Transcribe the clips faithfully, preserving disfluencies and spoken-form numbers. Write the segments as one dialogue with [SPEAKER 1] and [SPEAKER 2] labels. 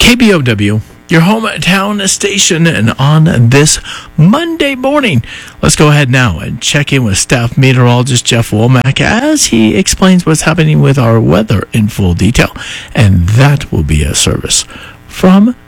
[SPEAKER 1] K B O W, your hometown station, and on this Monday morning, let's go ahead now and check in with staff meteorologist Jeff Womack as he explains what's happening with our weather in full detail, and that will be a service from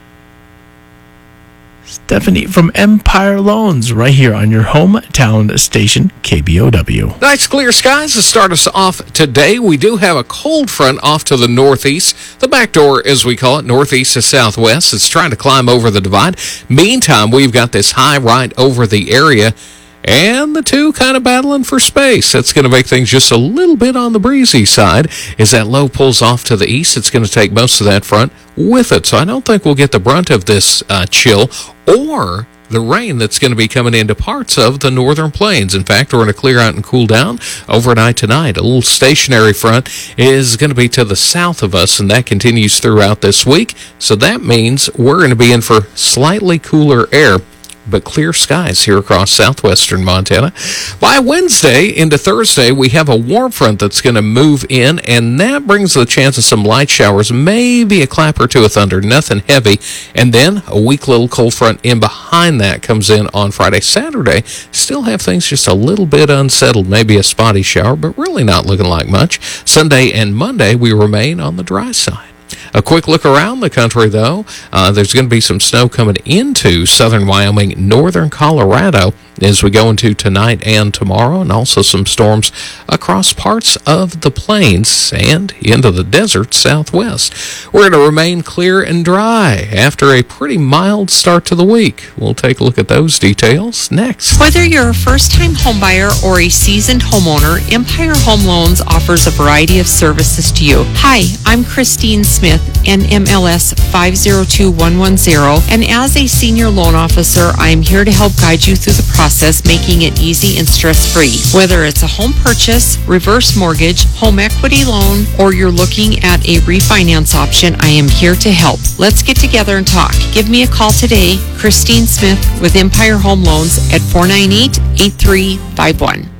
[SPEAKER 1] Stephanie from Empire Loans right here on your hometown station, K B O W.
[SPEAKER 2] Nice clear skies to start us off today. We do have a cold front off to the northeast. The back door, as we call it, northeast to southwest. It's trying to climb over the divide. Meantime, we've got this high right over the area, and the two kind of battling for space. That's going to make things just a little bit on the breezy side. As that low pulls off to the east, it's going to take most of that front with it. So I don't think we'll get the brunt of this uh, chill or the rain that's going to be coming into parts of the northern plains. In fact, we're going to clear out and cool down overnight tonight. A little stationary front is going to be to the south of us, and that continues throughout this week. So that means we're going to be in for slightly cooler air, but clear skies here across southwestern Montana. By Wednesday into Thursday, we have a warm front that's going to move in, and that brings the chance of some light showers, maybe a clap or two of thunder, nothing heavy. And then a weak little cold front in behind that comes in on Friday. Saturday, still have things just a little bit unsettled, maybe a spotty shower, but really not looking like much. Sunday and Monday, we remain on the dry side. A quick look around the country, though. Uh, there's going to be some snow coming into southern Wyoming, northern Colorado as we go into tonight and tomorrow, and also some storms across parts of the plains and into the desert southwest. We're going to remain clear and dry after a pretty mild start to the week. We'll take a look at those details next.
[SPEAKER 3] Whether you're a first-time homebuyer or a seasoned homeowner, Empire Home Loans offers a variety of services to you. Hi, I'm Christine Smith, N M L S five zero two one one zero, and as a senior loan officer, I am here to help guide you through the process, making it easy and stress-free. Whether it's a home purchase, reverse mortgage, home equity loan, or you're looking at a refinance option, I am here to help. Let's get together and talk. Give me a call today, Christine Smith with Empire Home Loans at four nine eight, eight three five one.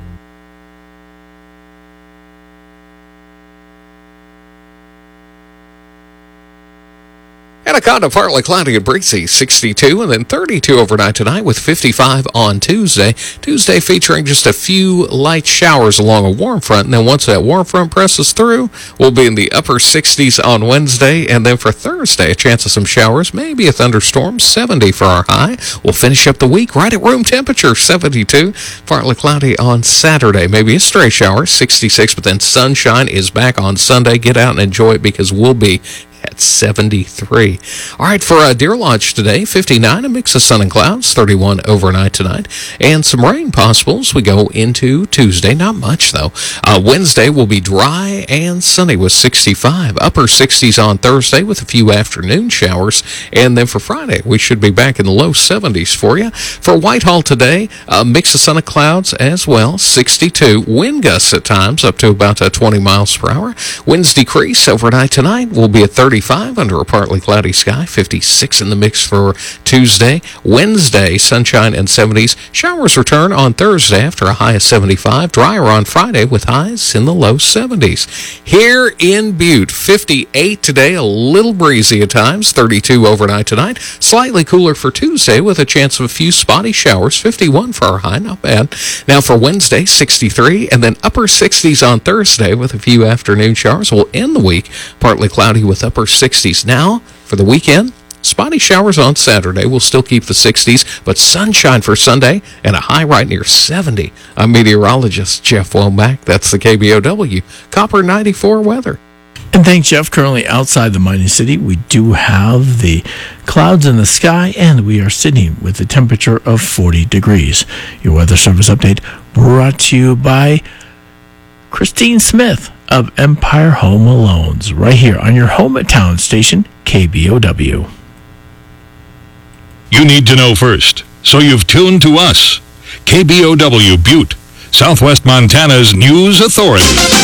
[SPEAKER 2] Anaconda, partly cloudy and breezy, sixty-two, and then thirty-two overnight tonight with fifty-five on Tuesday. Tuesday featuring just a few light showers along a warm front, and then once that warm front presses through, we'll be in the upper sixties on Wednesday, and then for Thursday, a chance of some showers, maybe a thunderstorm, seventy for our high. We'll finish up the week right at room temperature, seventy-two, partly cloudy on Saturday, maybe a stray shower, sixty-six, but then sunshine is back on Sunday. Get out and enjoy it because we'll be at seventy-three. All right, for uh, Deer Lodge today, fifty-nine, a mix of sun and clouds, thirty-one overnight tonight, and some rain possible as we go into Tuesday. Not much, though. Uh, Wednesday will be dry and sunny with sixty-five, upper sixties on Thursday with a few afternoon showers, and then for Friday, we should be back in the low seventies for you. For Whitehall today, a mix of sun and clouds as well, sixty-two, wind gusts at times up to about uh, twenty miles per hour. Winds decrease overnight tonight will be at thirty-five under a partly cloudy sky, fifty-six in the mix for Tuesday. Wednesday, sunshine and seventies. Showers return on Thursday after a high of seventy-five. Drier on Friday with highs in the low seventies. Here in Butte, fifty-eight today, a little breezy at times, thirty-two overnight tonight. Slightly cooler for Tuesday with a chance of a few spotty showers, fifty-one for our high, not bad. Now for Wednesday, sixty-three, and then upper sixties on Thursday with a few afternoon showers. We'll end the week partly cloudy with upper sixties. Now, for the weekend, spotty showers on Saturday. We'll still keep the sixties, but sunshine for Sunday and a high right near seventy. I'm meteorologist Jeff Womack. That's the K B O W Copper ninety-four weather.
[SPEAKER 1] And thanks, Jeff. Currently outside the mining city, we do have the clouds in the sky, and we are sitting with a temperature of forty degrees. Your weather service update brought to you by Christine Smith of Empire Home Loans, right here on your hometown station, K B O W.
[SPEAKER 4] You need to know first, so you've tuned to us. K B O W Butte, Southwest Montana's news authority.